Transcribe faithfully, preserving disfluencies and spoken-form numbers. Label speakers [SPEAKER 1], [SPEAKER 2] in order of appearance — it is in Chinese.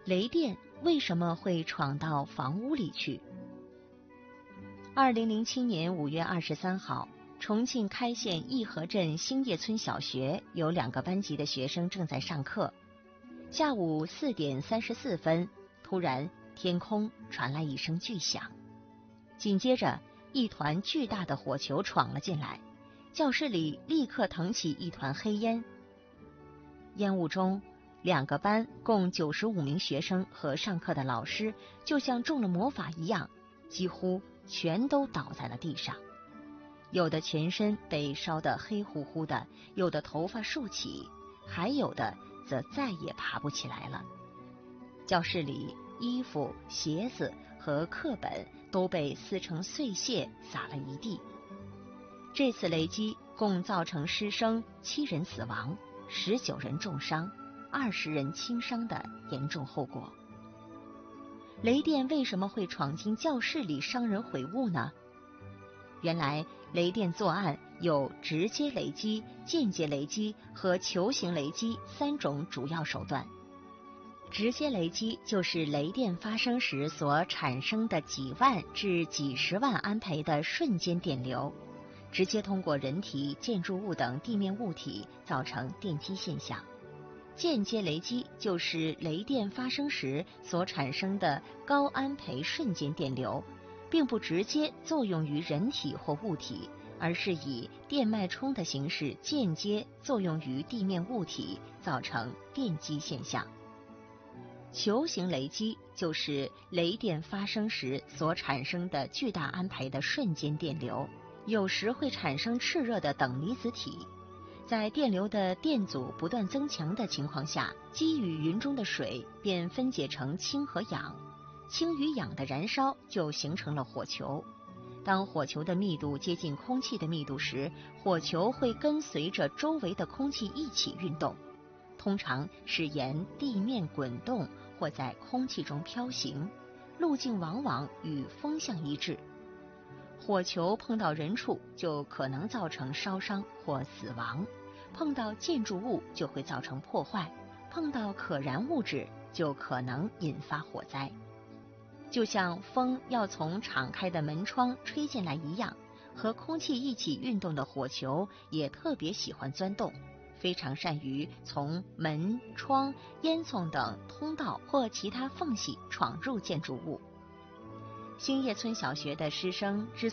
[SPEAKER 1] 雷电为什么会闯到房屋里去？二零零七年五月二十三号，重庆开县义和镇兴业村小学有两个班级的学生正在上课。下午四点三十四分，突然天空传来一声巨响，紧接着一团巨大的火球闯了进来，教室里立刻腾起一团黑烟。烟雾中，两个班共九十五名学生和上课的老师就像中了魔法一样，几乎全都倒在了地上，有的全身被烧得黑乎乎的，有的头发竖起，还有的则再也爬不起来了。教室里衣服、鞋子和课本都被撕成碎屑撒了一地。这次雷击共造成师生七人死亡，十九人重伤，二十人轻伤的严重后果。雷电为什么会闯进教室里伤人毁物呢？原来雷电作案有直接雷击、间接雷击和球形雷击三种主要手段。直接雷击就是雷电发生时所产生的几万至几十万安培的瞬间电流，直接通过人体、建筑物等地面物体造成电击现象。间接雷击就是雷电发生时所产生的高安培瞬间电流，并不直接作用于人体或物体，而是以电脉冲的形式间接作用于地面物体，造成电击现象。球形雷击就是雷电发生时所产生的巨大安培的瞬间电流，有时会产生炽热的等离子体，在电流的电阻不断增强的情况下，积雨云中的水便分解成氢和氧，氢与氧的燃烧就形成了火球。当火球的密度接近空气的密度时，火球会跟随着周围的空气一起运动，通常是沿地面滚动或在空气中飘行，路径往往与风向一致。火球碰到人处就可能造成烧伤或死亡，碰到建筑物就会造成破坏，碰到可燃物质就可能引发火灾。就像风要从敞开的门窗吹进来一样，和空气一起运动的火球也特别喜欢钻洞，非常善于从门、窗、烟囱等通道或其他缝隙闯入建筑物。兴业村小学的师生之